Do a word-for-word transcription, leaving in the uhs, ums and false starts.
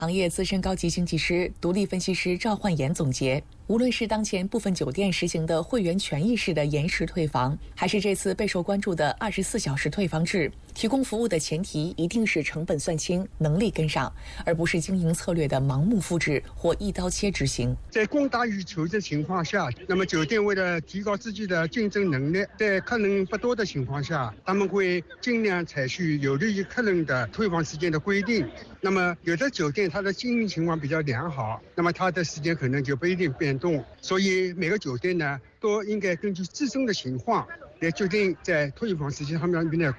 行业资深高级经济师、独立分析师赵焕岩总结，无论是当前部分酒店实行的会员权益式的延时退房，还是这次备受关注的二十四小时退房制，提供服务的前提一定是成本算清、能力跟上，而不是经营策略的盲目复制或一刀切执行。 在供大于求的情况下，那么酒店为了提高自己的竞争能力，在客人不多的情况下，他们会尽量采取有利于客人的退房时间的规定。那么有的酒店它的经营情况比较良好，那么它的时间可能就不一定变动，所以每个酒店呢都应该根据自身的情况来决定在退房时间上面的